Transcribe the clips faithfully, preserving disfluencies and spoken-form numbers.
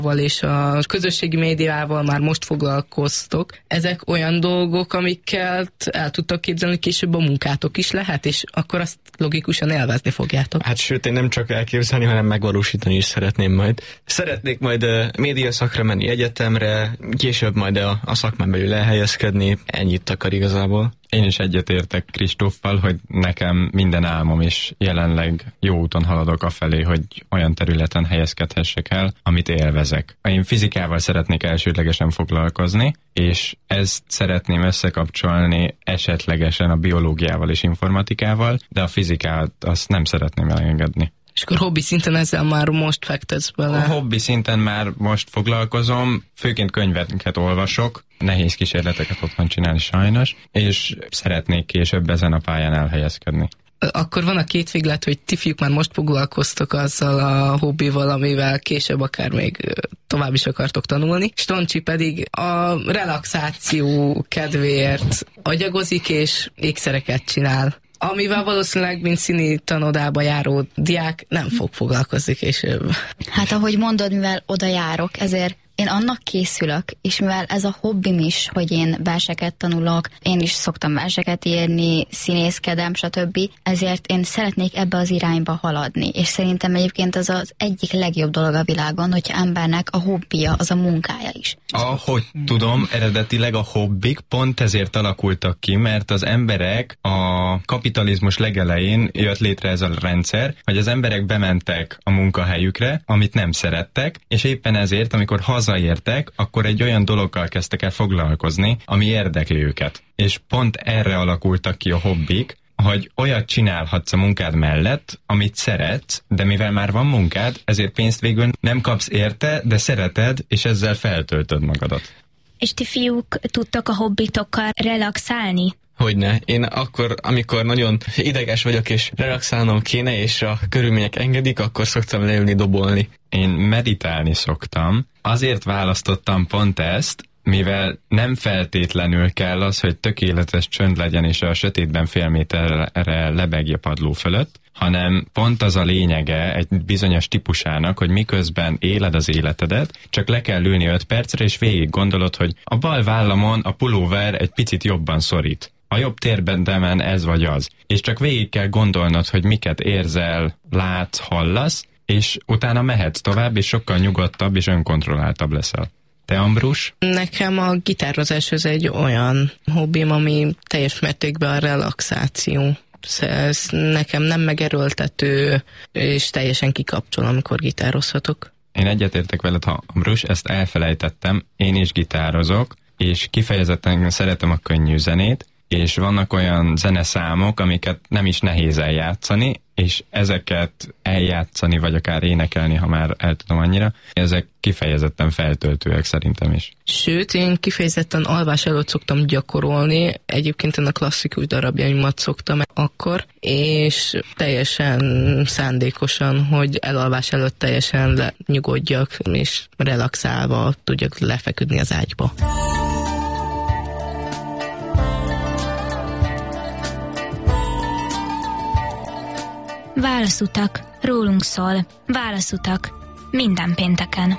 és a közösségi médiával már most foglalkoztok. Ezek olyan dolgok, amikkel el tudtok képzelni, hogy később a munkátok is lehet, és akkor azt logikusan élvezni fogjátok. Hát sőt, én nem csak elképzelni, hanem megvalósítani is szeretném majd. Szeretnék majd uh, média szakra menni egyetemre, később majd a, a szakmán belül elhelyezkedni, ennyit akar igazából. Én is egyetértek Kristóffal, hogy nekem minden álmom is jelenleg jó úton haladok afelé, hogy olyan területen helyezkedhessek el, amit élvezek. Én fizikával szeretnék elsődlegesen foglalkozni, és ezt szeretném összekapcsolni esetlegesen a biológiával és informatikával, de a fizikát azt nem szeretném elengedni. És akkor hobbi szinten ezzel már most fektetsz bele? A hobbi szinten már most foglalkozom, főként könyveket olvasok, nehéz kísérleteket otthon csinálni sajnos, és szeretnék később ezen a pályán elhelyezkedni. Akkor van a két véglet, hogy ti fiúk már most foglalkoztok azzal a hobbival, amivel később akár még tovább is akartok tanulni. Stoncsi pedig a relaxáció kedvéért agyagozik és ékszereket csinál, amivel valószínűleg, mint színi tanodába járó diák nem fog foglalkozni később. Hát ahogy mondod, mivel oda járok, ezért én annak készülök, és mivel ez a hobbim is, hogy én verseket tanulok, én is szoktam verseket írni, színészkedem, stb. Ezért én szeretnék ebbe az irányba haladni, és szerintem egyébként az az egyik legjobb dolog a világon, hogyha embernek a hobbija, az a munkája is. Ahogy tudom, eredetileg a hobbik pont ezért alakultak ki, mert az emberek a kapitalizmus legelején jött létre ez a rendszer, hogy az emberek bementek a munkahelyükre, amit nem szerettek, és éppen ezért, amikor hazaértek, akkor egy olyan dologgal kezdtek el foglalkozni, ami érdekli őket. És pont erre alakultak ki a hobbik, hogy olyat csinálhatsz a munkád mellett, amit szeretsz, de mivel már van munkád, ezért pénzt végül nem kapsz érte, de szereted, és ezzel feltöltöd magadat. És ti fiúk tudtok a hobbitokkal relaxálni? Hogyne. Én akkor, amikor nagyon ideges vagyok, és relaxálnom kéne, és a körülmények engedik, akkor szoktam leülni dobolni. Én meditálni szoktam. Azért választottam pont ezt, mivel nem feltétlenül kell az, hogy tökéletes csönd legyen, és a sötétben fél méterre lebegj a padló fölött, hanem pont az a lényege egy bizonyos típusának, hogy miközben éled az életedet, csak le kell ülni öt percre, és végig gondolod, hogy a bal vállamon a pulóver egy picit jobban szorít. A jobb térbendemen ez vagy az. És csak végig kell gondolnod, hogy miket érzel, látsz, hallasz, és utána mehetsz tovább, és sokkal nyugodtabb és önkontrolláltabb leszel. Te, Ambrus? Nekem a gitározás az egy olyan hobbim, ami teljes mértékben a relaxáció. Ez nekem nem megerőltető, és teljesen kikapcsol, amikor gitározhatok. Én egyetértek veled, ha Ambrus, ezt elfelejtettem, én is gitározok, és kifejezetten szeretem a könnyű zenét, és vannak olyan zeneszámok, amiket nem is nehéz eljátszani, és ezeket eljátszani, vagy akár énekelni, ha már el tudom annyira, ezek kifejezetten feltöltőek szerintem is. Sőt, én kifejezetten alvás előtt szoktam gyakorolni, egyébként ennek klasszikus darabjaimat szoktam akkor, és teljesen szándékosan, hogy elalvás előtt teljesen nyugodjak, és relaxálva tudjak lefeküdni az ágyba. Válaszutak, rólunk szól. Válaszutak, minden pénteken.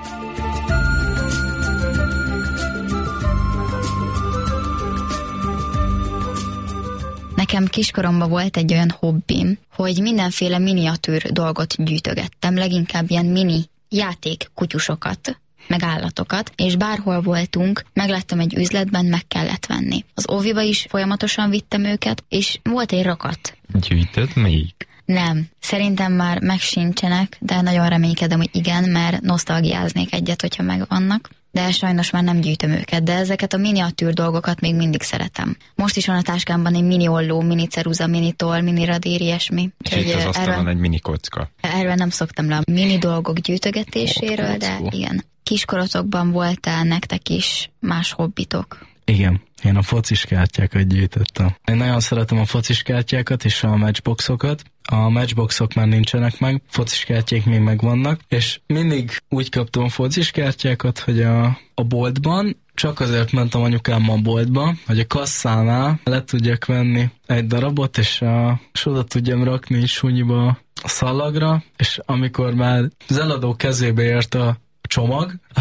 Nekem kiskoromban volt egy olyan hobbim, hogy mindenféle miniatűr dolgot gyűjtögettem, leginkább ilyen mini játék kutyusokat, meg állatokat, és bárhol voltunk, megláttam egy üzletben, meg kellett venni. Az óviba is folyamatosan vittem őket, és volt egy rakat. Gyűjtöd még? Nem. Szerintem már megsincsenek, de nagyon reménykedem, hogy igen, mert nosztalgiáznék egyet, hogyha megvannak. De sajnos már nem gyűjtöm őket, de ezeket a miniatűr dolgokat még mindig szeretem. Most is van a táskámban egy mini olló, mini ceruza, mini toll, mini radír, ilyesmi. És itt az asztalon egy mini kocka. Erről nem szoktam le a mini dolgok gyűjtögetéséről, de igen. Kiskorotokban volt-e nektek is más hobbitok? Igen, én a focis kártyákat gyűjtöttem. Én nagyon szeretem a focis kártyákat és a matchboxokat. A matchboxok már nincsenek meg, focis kártyák még megvannak, és mindig úgy kaptam a focis kártyákat, hogy a, a boltban, csak azért mentem anyukámmal a boltba, hogy a kasszánál le tudjak venni egy darabot, és, a, és oda tudjam rakni sunyiba a szallagra, és amikor már az eladó kezébe ért a csomag,